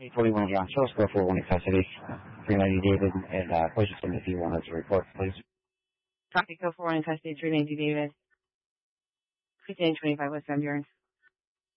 841 John Show, square 41 in custody. 390 David, and Pleasurton if you wanted to report, please. Copy, code 41 in custody, 390 David. 1525 West Van Buren.